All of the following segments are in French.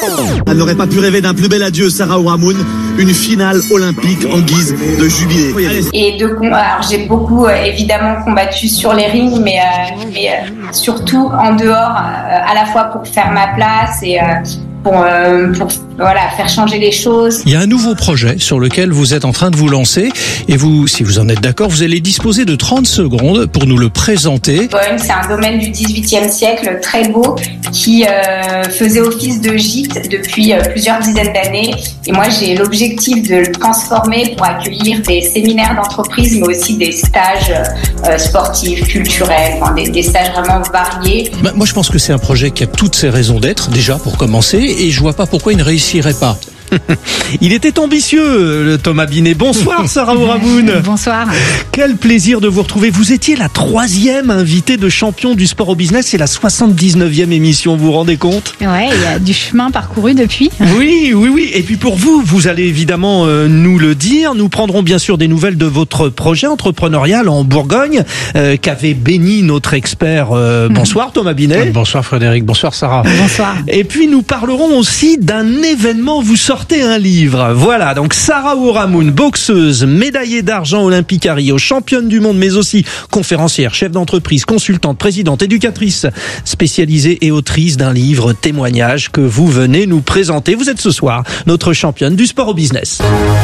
Elle n'aurait pas pu rêver d'un plus bel adieu, Sarah Ourahmoune, une finale olympique en guise de jubilé. Alors j'ai beaucoup évidemment combattu sur les rings, mais surtout en dehors, à la fois pour faire ma place et pour faire changer les choses. Il y a un nouveau projet sur lequel vous êtes en train de vous lancer et vous, si vous en êtes d'accord, vous allez disposer de 30 secondes pour nous le présenter. C'est un domaine du XVIIIe siècle très beau qui faisait office de gîte depuis plusieurs dizaines d'années. Et moi, j'ai l'objectif de le transformer pour accueillir des séminaires d'entreprise, mais aussi des stages sportifs, culturels, des stages vraiment variés. Moi, je pense que c'est un projet qui a toutes ses raisons d'être, déjà, pour commencer, et je vois pas pourquoi il ne réussirait pas. Il était ambitieux, le Thomas Binet. Bonsoir Sarah Ourahmoune. Bonsoir. Quel plaisir de vous retrouver. Vous étiez la 3e invitée de Champion du sport au business. C'est la 79e émission, vous vous rendez compte ? Ouais, il y a du chemin parcouru depuis. Oui. Et puis pour vous, vous allez évidemment nous le dire. Nous prendrons bien sûr des nouvelles de votre projet entrepreneurial en Bourgogne qu'avait béni notre expert. Bonsoir Thomas Binet. Bonsoir Frédéric, bonsoir Sarah. Bonsoir. Et puis nous parlerons aussi d'un événement. Vous sortez un livre. Voilà, donc Sarah Ourahmoune, boxeuse, médaillée d'argent olympique à Rio, championne du monde, mais aussi conférencière, chef d'entreprise, consultante, présidente, éducatrice, spécialisée et autrice d'un livre témoignage que vous venez nous présenter. Vous êtes ce soir notre championne du sport au business.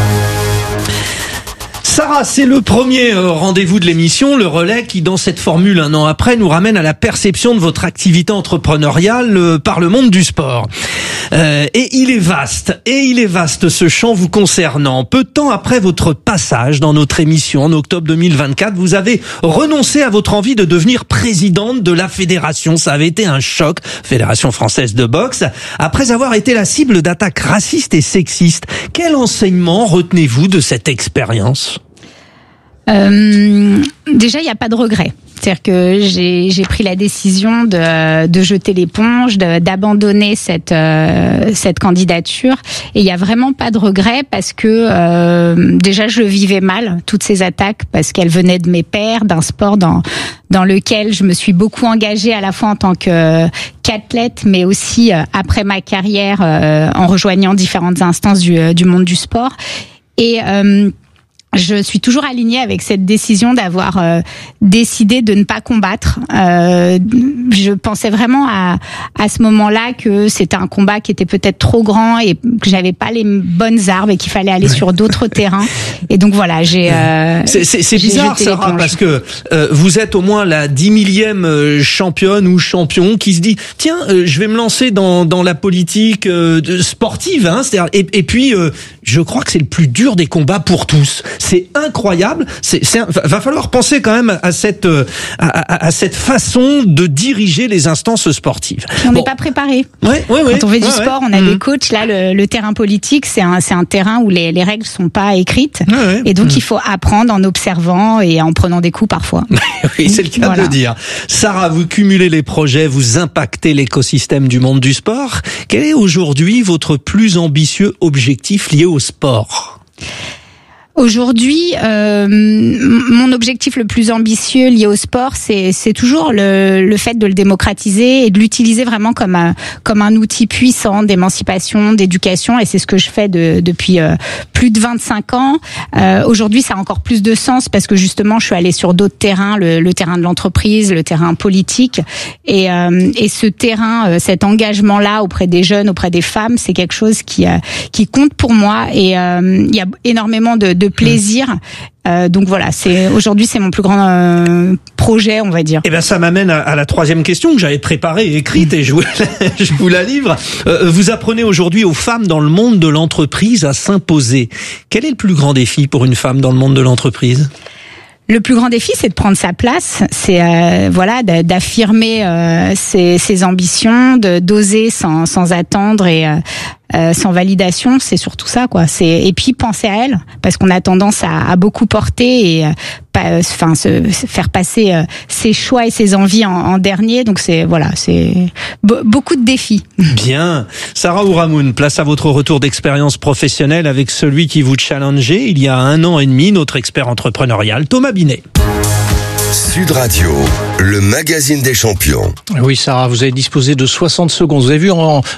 Sarah, c'est le premier rendez-vous de l'émission, le relais qui, dans cette formule un an après, nous ramène à la perception de votre activité entrepreneuriale par le monde du sport. Et il est vaste ce champ vous concernant. Peu de temps après votre passage dans notre émission en octobre 2024, vous avez renoncé à votre envie de devenir présidente de la fédération. Ça avait été un choc, Fédération française de boxe, après avoir été la cible d'attaques racistes et sexistes. Quel enseignement retenez-vous de cette expérience ? Déjà, il n'y a pas de regret. C'est-à-dire que j'ai pris la décision de jeter l'éponge, d'abandonner cette candidature. Et il n'y a vraiment pas de regret parce que déjà je le vivais mal, toutes ces attaques, parce qu'elles venaient de mes pairs, d'un sport dans lequel je me suis beaucoup engagée à la fois en tant qu'athlète, mais aussi après ma carrière en rejoignant différentes instances du monde du sport. Et je suis toujours alignée avec cette décision d'avoir décidé de ne pas combattre. Je pensais vraiment à ce moment-là que c'était un combat qui était peut-être trop grand et que j'avais pas les bonnes armes et qu'il fallait aller sur d'autres terrains. Et donc voilà, c'est bizarre, Sarah, parce que vous êtes au moins la 10 millième championne ou champion qui se dit tiens, je vais me lancer dans la politique sportive, hein, c'est-à-dire, et puis je crois que c'est le plus dur des combats pour tous. C'est incroyable. Va falloir penser quand même à cette façon de diriger les instances sportives. On n'est pas préparé. Ouais. Quand on fait du sport, on a des coachs. Là, le terrain politique, c'est un terrain où les règles sont pas écrites. Et donc, il faut apprendre en observant et en prenant des coups parfois. Oui, c'est le cas de le dire. Sarah, vous cumulez les projets, vous impactez l'écosystème du monde du sport. Quel est aujourd'hui votre plus ambitieux objectif lié au sport ? Aujourd'hui, mon objectif le plus ambitieux lié au sport, c'est toujours le fait de le démocratiser et de l'utiliser vraiment comme un outil puissant d'émancipation, d'éducation, et c'est ce que je fais depuis plus de 25 ans. Aujourd'hui, ça a encore plus de sens parce que justement, je suis allée sur d'autres terrains, le terrain de l'entreprise, le terrain politique, et ce terrain, cet engagement-là auprès des jeunes, auprès des femmes, c'est quelque chose qui compte pour moi, et il y a énormément de plaisir. Donc voilà, aujourd'hui c'est mon plus grand projet, on va dire. Eh ben ça m'amène à la 3e question que j'avais préparée et écrite, et je vous la livre. Vous apprenez aujourd'hui aux femmes dans le monde de l'entreprise à s'imposer. Quel est le plus grand défi pour une femme dans le monde de l'entreprise ? Le plus grand défi, c'est de prendre sa place, c'est d'affirmer ses ambitions, d'oser sans attendre et sans validation, c'est surtout ça, quoi. Et puis penser à elle, parce qu'on a tendance à beaucoup porter et se faire passer ses choix et ses envies en dernier. Donc c'est beaucoup de défis. Bien, Sarah Ourahmoune, place à votre retour d'expérience professionnelle avec celui qui vous challengeait il y a 1 an et demi, notre expert entrepreneurial Thomas Binet. Sud Radio, le magazine des champions. Oui, Sarah, vous avez disposé de 60 secondes. Vous avez vu, en